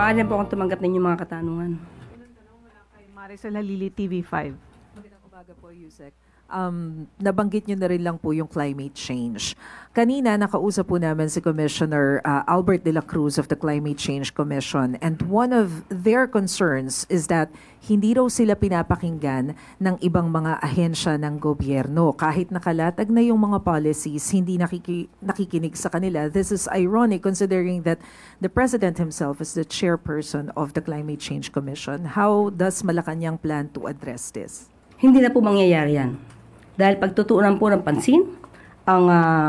Maaari na po akong tumanggap ng inyong mga katanungan. Unang tanong mula kay Maricel Halili, TV5. Magandang umaga po, Yusek. Nabanggit nyo na rin lang po yung climate change. Kanina, nakausap po namin si Commissioner Albert de la Cruz of the Climate Change Commission, and one of their concerns is that hindi raw sila pinapakinggan ng ibang mga ahensya ng gobyerno. Kahit nakalatag na yung mga policies, hindi nakikinig sa kanila. This is ironic considering that the President himself is the chairperson of the Climate Change Commission. How does Malacanang plan to address this? Hindi na po mangyayari yan. Dahil pagtutuunan po ng pansin ang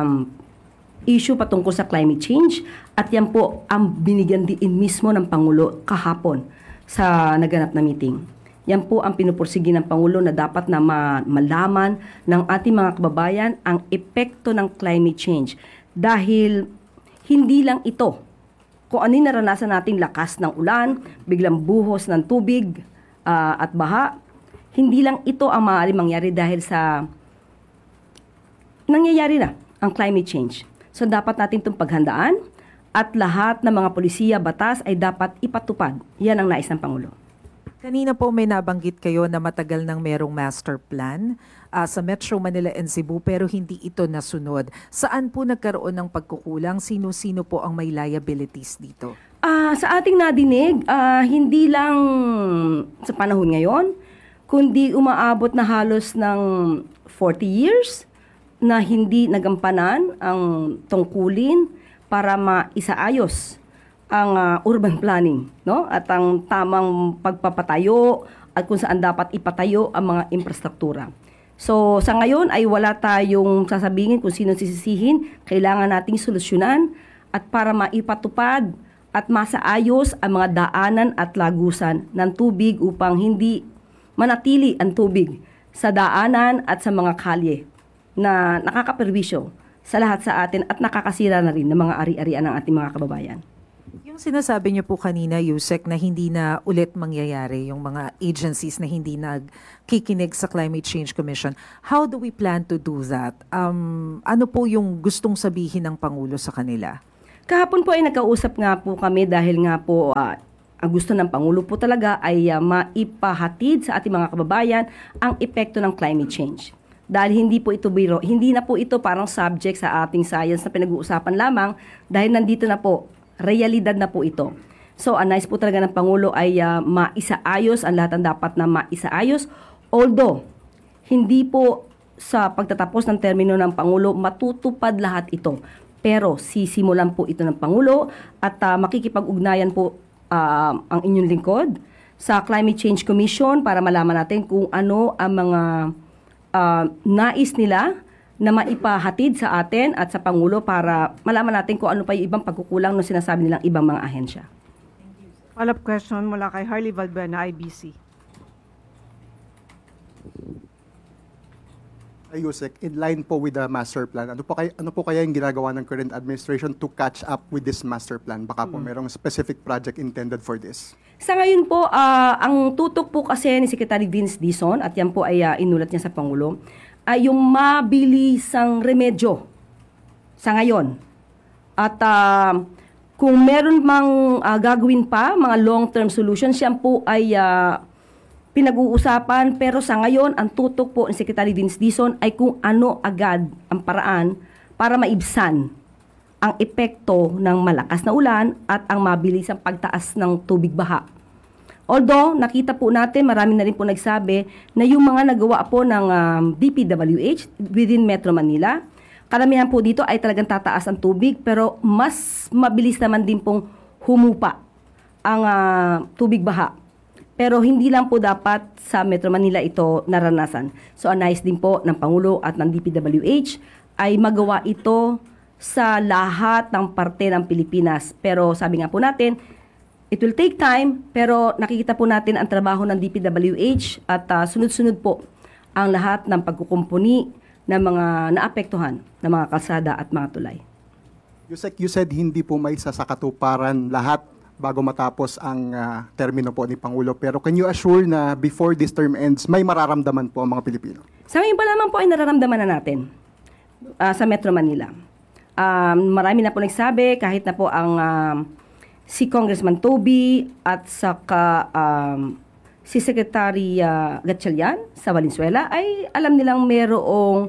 issue patungkol sa climate change at yan po ang binigyan diin mismo ng Pangulo kahapon sa naganap na meeting. Yan po ang pinupursige ng Pangulo na dapat na malaman ng ating mga kababayan ang epekto ng climate change. Dahil hindi lang ito, kung ano yung naranasan nating lakas ng ulan, biglang buhos ng tubig at baha, hindi lang ito ang maaaring mangyari dahil sa nangyayari na ang climate change. So dapat natin itong paghandaan at lahat ng mga polisiya, batas ay dapat ipatupad. Yan ang nais ng Pangulo. Kanina po may nabanggit kayo na matagal nang merong master plan sa Metro Manila and Cebu pero hindi ito nasunod. Saan po nagkaroon ng pagkukulang? Sino-sino po ang may liabilities dito? Sa ating nadinig, hindi lang sa panahon ngayon, kundi umaabot na halos ng 40 years na hindi nagampanan ang tungkulin para maisaayos ang urban planning, no? At ang tamang pagpapatayo at kung saan dapat ipatayo ang mga infrastruktura. So sa ngayon ay wala tayong sasabihin kung sino sisisihin, kailangan nating solusyonan at para maipatupad at masaayos ang mga daanan at lagusan ng tubig upang hindi manatili ang tubig sa daanan at sa mga kalye na nakakaperwisyo sa lahat sa atin at nakakasira na rin ng mga ari-arian ng ating mga kababayan. Yung sinasabi niyo po kanina, Yusek, na hindi na ulit mangyayari yung mga agencies na hindi nagkikinig sa Climate Change Commission, how do we plan to do that? Ano po yung gustong sabihin ng Pangulo sa kanila? Kahapon po ay nagkausap nga po kami dahil nga po ang gusto ng Pangulo po talaga ay maipahatid sa ating mga kababayan ang epekto ng climate change. Dahil hindi po ito biro, hindi na po ito parang subject sa ating science na pinag-uusapan lamang dahil nandito na po, realidad na po ito. So, ang nice po talaga ng Pangulo ay maisaayos, ang lahat ng dapat na maisaayos. Although, hindi po sa pagtatapos ng termino ng Pangulo, matutupad lahat ito. Pero sisimulan po ito ng Pangulo at makikipag-ugnayan po ang inyong lingkod sa Climate Change Commission para malaman natin kung ano ang mga nais nila na maipahatid sa atin at sa Pangulo para malaman natin kung ano pa yung ibang pagkukulang na sinasabi nilang ibang mga ahensya. Follow-up question mula kay Harley Valbuena, IBC. Yusek, in line po with the master plan, ano po kaya yung ginagawa ng current administration to catch up with this master plan? Baka po merong specific project intended for this. Sa ngayon po, ang tutok po kasi ni Secretary Vince Dizon, at yan po ay inulat niya sa Pangulo, ay yung mabilisang remedyo sa ngayon. At kung meron mang gagawin pa, mga long-term solutions, yan po ay pinag-uusapan, pero sa ngayon, ang tutok po ni Secretary Vince Dizon ay kung ano agad ang paraan para maibsan ang epekto ng malakas na ulan at ang mabilisang pagtaas ng tubig baha. Although, nakita po natin, marami na rin po nagsabi na yung mga nagawa po ng DPWH within Metro Manila, karamihan po dito ay talagang tataas ang tubig, pero mas mabilis naman din pong humupa ang tubig baha. Pero hindi lang po dapat sa Metro Manila ito naranasan. So, ang nais din po ng Pangulo at ng DPWH ay magawa ito sa lahat ng parte ng Pilipinas. Pero sabi nga po natin, it will take time, pero nakikita po natin ang trabaho ng DPWH at sunod-sunod po ang lahat ng pagkukumpuni ng mga naapektuhan ng mga kalsada at mga tulay. Yusek, you said hindi po may sasakatuparan lahat bago matapos ang termino po ni Pangulo. Pero can you assure na before this term ends, may mararamdaman po ang mga Pilipino? Sa ngayon pa lamang po ay nararamdaman na natin sa Metro Manila. Marami na po nagsabi, kahit na po ang si Congressman Toby at saka si Secretary Gatchalian sa Valenzuela ay alam nilang merong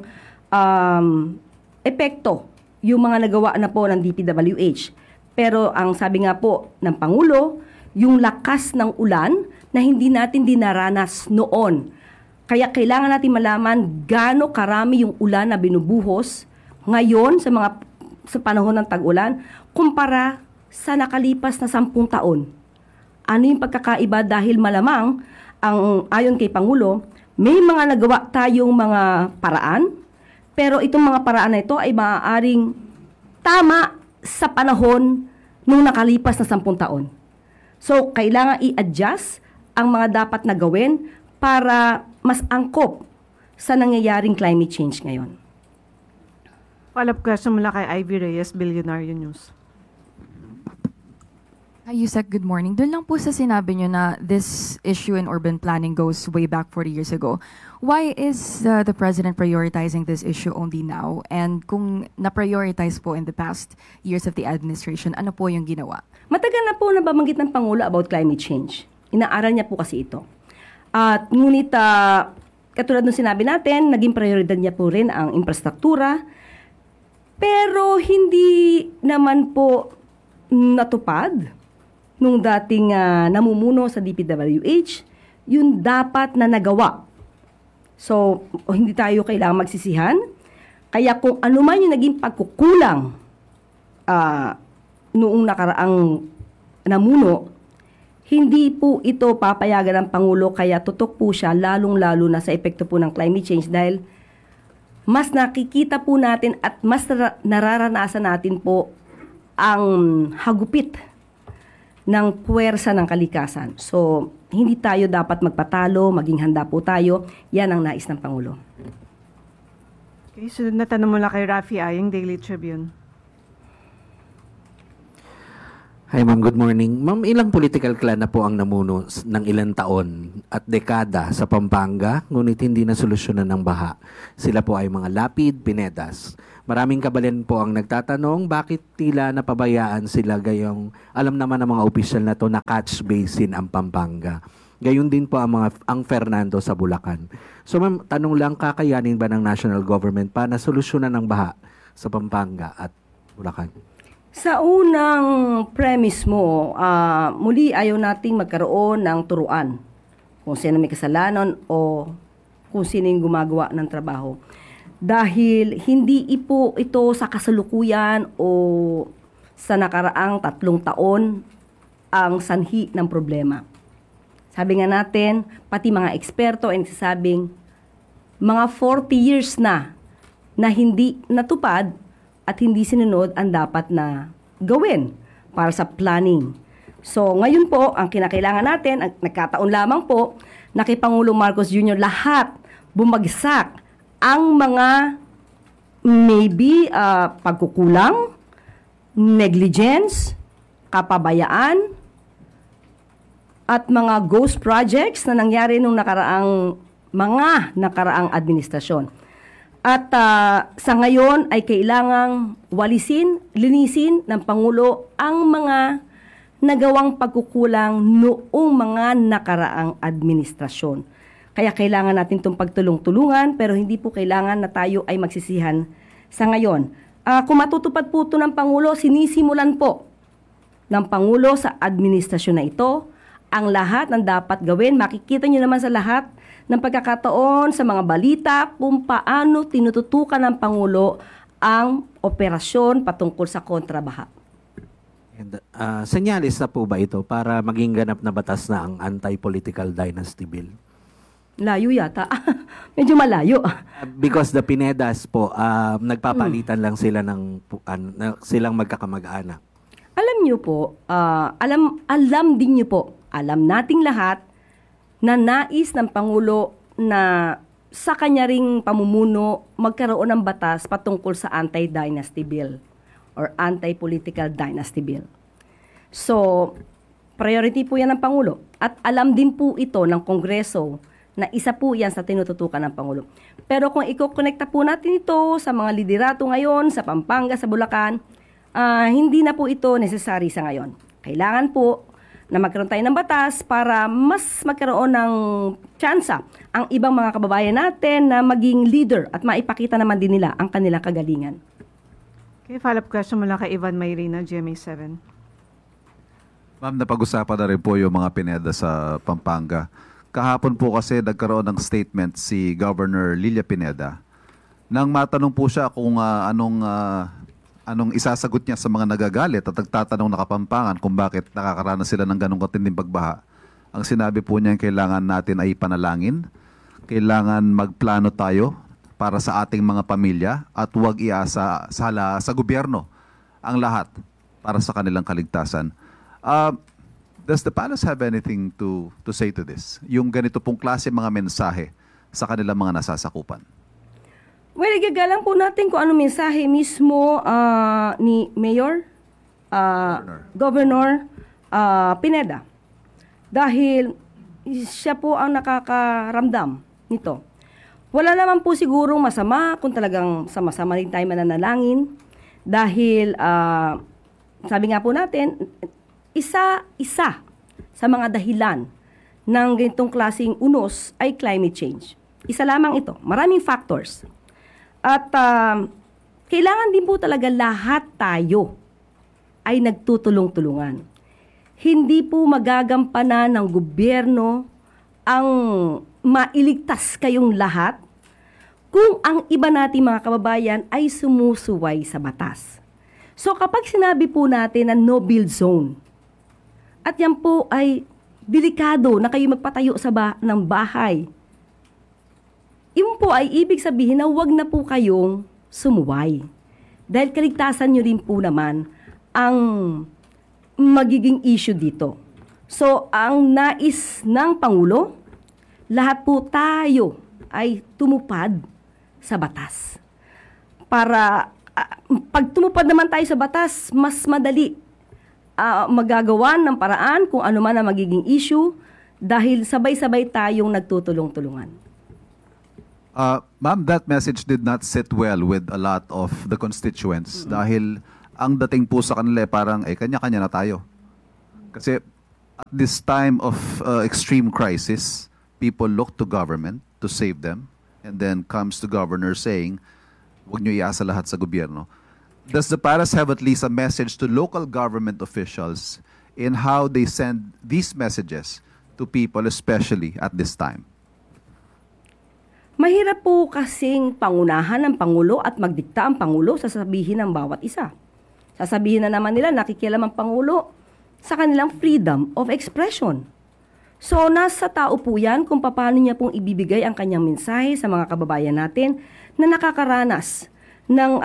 epekto yung mga nagawa na po ng DPWH. Pero ang sabi nga po ng Pangulo, yung lakas ng ulan na hindi natin dinaranas noon. Kaya kailangan natin malaman gaano karami yung ulan na binubuhos ngayon sa panahon ng tag-ulan kumpara sa nakalipas na 10 taon. Ano yung pagkakaiba dahil malamang ayon kay Pangulo, may mga nagawa tayong mga paraan, pero itong mga paraan na ito ay maaaring tama sa panahon nung nakalipas na 10 taon. So, kailangan i-adjust ang mga dapat na gawin para mas angkop sa nangyayaring climate change ngayon. Follow-up question mula kay Ivy Reyes, Billionaire News. Hi, Yusek. Good morning. Doon lang po sa sinabi nyo na this issue in urban planning goes way back 40 years ago. Why is the President prioritizing this issue only now? And kung na-prioritize po in the past years of the administration, ano po yung ginawa? Matagal na po nababanggit ng Pangulo about climate change. Inaaral niya po kasi ito. At ngunit, katulad ng sinabi natin, naging prioridad niya po rin ang infrastruktura. Pero hindi naman po natupad nung dating namumuno sa DPWH, yun dapat na nagawa. So, hindi tayo kailangang magsisihan. Kaya kung ano man yung naging pagkukulang noong nakaraang namuno, hindi po ito papayagan ng Pangulo, kaya tutok po siya lalong-lalo na sa epekto po ng climate change dahil mas nakikita po natin at mas nararanasan natin po ang hagupit ng puwersa ng kalikasan. So, hindi tayo dapat magpatalo, maging handa po tayo. Yan ang nais ng Pangulo. Okay, sunod na tanong mula kay Rafi Aying, Daily Tribune. Hi ma'am, good morning. Ma'am, ilang political clan na po ang namuno ng ilang taon at dekada sa Pampanga, ngunit hindi na solusyonan ng baha. Sila po ay mga Lapid, Pinedas. Maraming kabalan po ang nagtatanong bakit tila napabayaan sila gayong alam naman ng mga opisyal na to na catch basin ang Pampanga. Gayon din po ang Fernando sa Bulacan. So ma'am, tanong lang, kakayanin ba ng national government pa na solusyonan ng baha sa Pampanga at Bulacan? Sa unang premise mo, muli ayaw nating magkaroon ng turuan kung sino may kasalanan o kung sino yung gumagawa ng trabaho. Dahil hindi po ito sa kasalukuyan o sa nakaraang 3 taon ang sanhi ng problema. Sabi nga natin, pati mga eksperto ay nagsasabing mga 40 years na hindi natupad at hindi sinunod ang dapat na gawin para sa planning. So, ngayon po, ang kinakailangan natin, ang nagkataon lamang po, na kay Pangulong Marcos Jr. lahat bumagsak ang mga maybe pagkukulang, negligence, kapabayaan, at mga ghost projects na nangyari nung nakaraang administrasyon. At sa ngayon ay kailangang linisin ng Pangulo ang mga nagawang pagkukulang noong mga nakaraang administrasyon. Kaya kailangan natin itong pagtulong-tulungan, pero hindi po kailangan na tayo ay magsisihan sa ngayon. Kung matutupad po ito ng Pangulo, sinisimulan po ng Pangulo sa administrasyon na ito ang lahat ng dapat gawin. Makikita nyo naman sa lahat ng pagkakataon sa mga balita kung paano tinututukan ng Pangulo ang operasyon patungkol sa kontrabaha. And, senyalis na po ba ito para maging ganap na batas na ang anti-political dynasty bill? Layo yata. Medyo malayo. Because the Pinedas po, nagpapalitan lang sila silang magkakamag-anak. Alam niyo po, alam din niyo po, alam nating lahat na nais ng Pangulo na sa kanya ring pamumuno magkaroon ng batas patungkol sa anti-dynasty bill or anti-political dynasty bill. So, priority po yan ng Pangulo. At alam din po ito ng Kongreso na isa po yan sa tinututukan ng Pangulo. Pero kung i-connecta po natin ito sa mga liderato ngayon, sa Pampanga, sa Bulacan, hindi na po ito necessary sa ngayon. Kailangan po na magkaroon tayo ng batas para mas magkaroon ng tsansa ang ibang mga kababayan natin na maging leader at maipakita naman din nila ang kanilang kagalingan. Okay, follow-up question mula kay Ivan Mayrina, GMA7. Ma'am, napag-usapan na rin po yung mga Pineda sa Pampanga. Kahapon po kasi nagkaroon ng statement si Governor Lilia Pineda. Nang matanong po siya kung anong isasagot niya sa mga nagagalit at nagtatanong na Kapampangan kung bakit nakakaranas sila ng ganong katinding pagbaha. Ang sinabi po niya, kailangan natin ay panalangin, kailangan magplano tayo para sa ating mga pamilya at huwag iasa sa gobyerno ang lahat para sa kanilang kaligtasan. Does the palace have anything to say to this? Yung ganito pong klase mga mensahe sa kanilang mga nasasakupan? Well, igagalang po natin kung anong mensahe mismo ni Mayor, Governor Pineda. Dahil siya po ang nakakaramdam nito. Wala naman po sigurong masama kung talagang sama-sama rin tayo mananalangin. Dahil, sabi nga po natin, isa-isa sa mga dahilan ng ganitong klaseng unos ay climate change. Isa lamang ito. Maraming factors. At kailangan din po talaga lahat tayo ay nagtutulong-tulungan. Hindi po magagampanan ng gobyerno ang mailigtas kayong lahat kung ang iba nating mga kababayan ay sumusuway sa batas. So kapag sinabi po natin na no-build zone, at yan po ay delikado na kayo magpatayo ng bahay, yun po ay ibig sabihin na huwag na po kayong sumuway. Dahil kaligtasan nyo rin po naman ang magiging issue dito. So, ang nais ng Pangulo, lahat po tayo ay tumupad sa batas. Para, pag tumupad naman tayo sa batas, mas madali magagawa ng paraan kung ano man ang magiging issue dahil sabay-sabay tayong nagtutulong-tulungan. Ma'am, that message did not sit well with a lot of the constituents dahil ang dating po sa kanila parang kanya-kanya na tayo. Kasi at this time of extreme crisis, people look to government to save them and then comes to governor saying, huwag nyo iasa lahat sa gobyerno. Does the palace have at least a message to local government officials in how they send these messages to people, especially at this time? Mahirap po kasing pangunahan ng Pangulo at magdikta ang Pangulo sa sasabihin ng bawat isa. Sasabihin na naman nila nakikialam ang Pangulo sa kanilang freedom of expression. So, nasa tao po yan kung paano niya pong ibibigay ang kanyang mensahe sa mga kababayan natin na nakakaranas ng,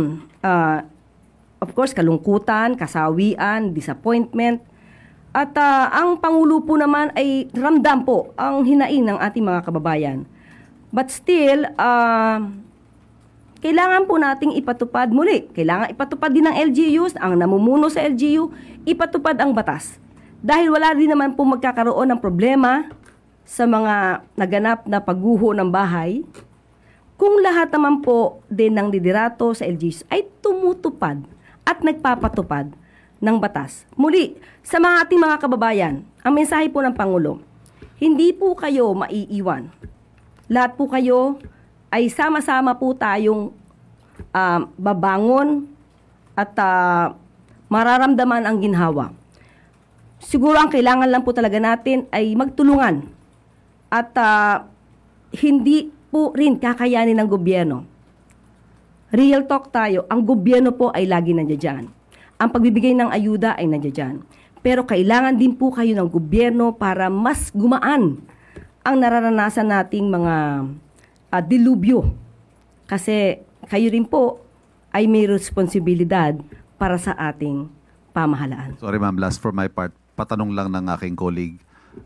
of course, kalungkutan, kasawian, disappointment. At ang Pangulo po naman ay ramdam po ang hinaing ng ating mga kababayan. But still, kailangan po nating ipatupad muli. Kailangan ipatupad din ng LGUs, ang namumuno sa LGU, ipatupad ang batas. Dahil wala din naman po magkakaroon ng problema sa mga naganap na pagguho ng bahay kung lahat naman po din ng liderato sa LGUs ay tumutupad at nagpapatupad ng batas. Muli, sa mga ating mga kababayan, ang mensahe po ng Pangulo, hindi po kayo maiiwan. Lahat po kayo ay sama-sama po tayong babangon at mararamdaman ang ginhawa. Siguro ang kailangan lang po talaga natin ay magtulungan at hindi po rin kakayanin ng gobyerno. Real talk tayo, ang gobyerno po ay lagi nandiyan. Ang pagbibigay ng ayuda ay nandiyan. Pero kailangan din po kayo ng gobyerno para mas gumaan ang nararanasan nating mga dilubyo. Kasi kayo rin po ay may responsibilidad para sa ating pamahalaan. Sorry ma'am, last for my part, patanong lang ng aking colleague.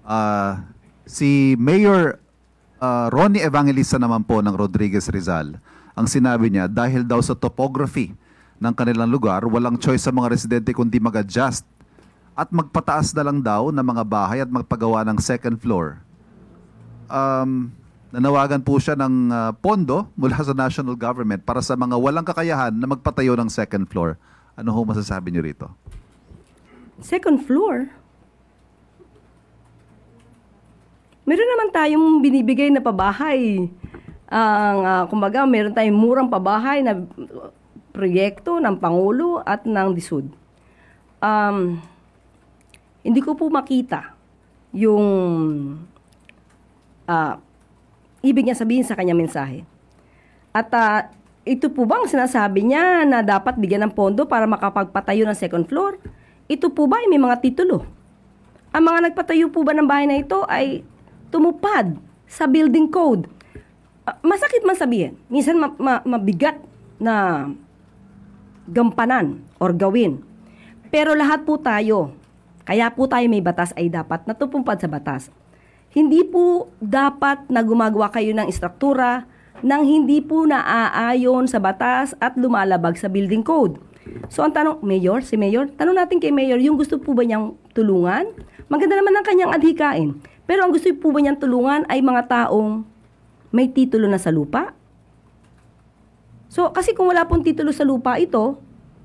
Si Mayor Ronnie Evangelista naman po ng Rodriguez Rizal, ang sinabi niya, dahil daw sa topography ng kanilang lugar, walang choice sa mga residente kundi mag-adjust at magpataas na lang daw ng mga bahay at magpagawa ng second floor. Nanawagan po siya ng pondo mula sa national government para sa mga walang kakayahan na magpatayo ng second floor. Ano ho masasabi niyo rito? Second floor. Meron naman tayong binibigay na pabahay. Kumbaga, meron tayong murang pabahay na proyekto ng Pangulo at ng DSUD. Hindi ko po makita yung ibig niya sabihin sa kanyang mensahe. At ito po bang sinasabi niya na dapat bigyan ng pondo para makapagpatayo ng second floor? Ito po ba ay may mga titulo? Ang mga nagpatayo po ba ng bahay na ito ay tumupad sa building code? Masakit man sabihin. Minsan mabigat na gampanan or gawin. Pero lahat po tayo, kaya po tayo may batas ay dapat natutumpad sa batas. Hindi po dapat na gumagawa kayo ng istruktura nang hindi po naaayon sa batas at lumalabag sa building code. So ang tanong, Mayor, tanong natin kay Mayor, yung gusto po ba niyang tulungan? Maganda naman ang kanyang adhikain. Pero ang gusto po ba niyang tulungan ay mga taong may titulo na sa lupa? So kasi kung wala pong titulo sa lupa ito,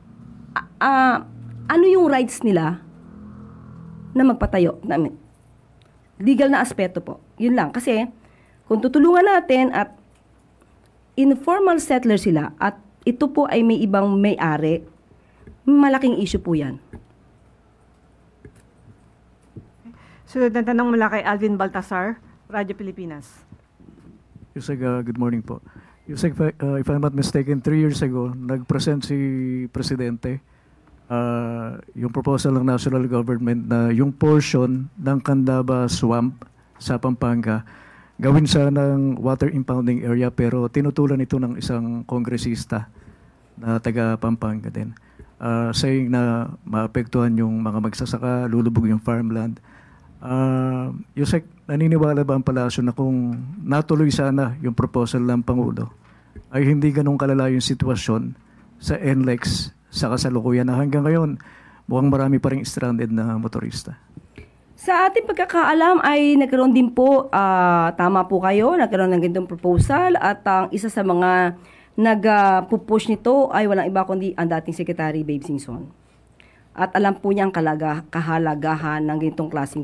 ano yung rights nila na magpatayo? Legal na aspeto po. Yun lang. Kasi kung tutulungan natin at informal settler sila at ito po ay may ibang may-ari, malaking issue po yan. Sunod na tanong mula kay Alvin Baltasar, Radyo Pilipinas. Yusek, good morning po. Yusek, if I'm not mistaken, 3 years ago, nag-present si Presidente yung proposal ng national government na yung portion ng Candaba Swamp sa Pampanga gawin ng water impounding area, pero tinutulan ito ng isang kongresista na taga Pampanga din. Saying na maapektuhan yung mga magsasaka, lulubog yung farmland. Yusek, naniniwala ba ang palasyo na kung natuloy sana yung proposal ng Pangulo, ay hindi ganun kalala yung sitwasyon sa NLEX sa kasalukuyan na hanggang ngayon mukhang marami pa rin stranded na motorista? Sa ating pagkakaalam ay nagkaroon din po, tama po kayo, nagkaroon ng ganitong proposal at ang isa sa mga nag-push nito ay walang iba kundi ang dating Secretary Babe Singson. At alam po niya ang kahalagahan ng ganitong klaseng